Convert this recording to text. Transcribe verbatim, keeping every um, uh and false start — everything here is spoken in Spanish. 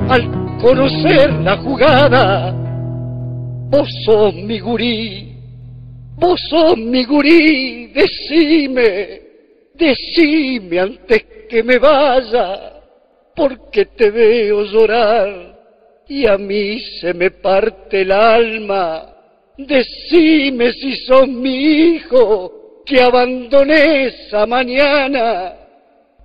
al conocer la jugada. Vos sos mi gurí, vos sos mi gurí, decime, decime antes que me vaya, porque te veo llorar y a mí se me parte el alma. Decime si sos mi hijo que abandoné esa mañana.